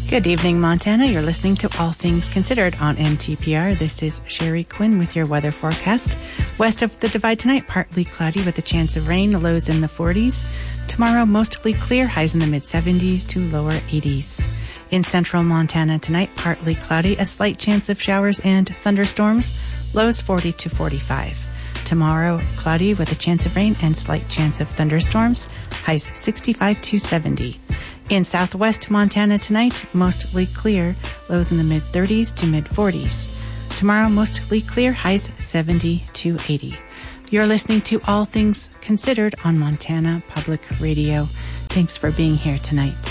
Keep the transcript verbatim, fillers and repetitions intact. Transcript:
Good evening, Montana. You're listening to All Things Considered on M T P R. This is Sherry Quinn with your weather forecast. West of the Divide tonight, partly cloudy with a chance of rain, lows in the forties. Tomorrow, mostly clear, highs in the mid-seventies to lower eighties. In central Montana tonight, partly cloudy, a slight chance of showers and thunderstorms, lows forty to forty-five. Tomorrow, cloudy with a chance of rain and slight chance of thunderstorms, highs sixty-five to seventy. In southwest Montana tonight, mostly clear, lows in the mid-thirties to mid-forties. Tomorrow, mostly clear, highs seventy to eighty. You're listening to All Things Considered on Montana Public Radio. Thanks for being here tonight.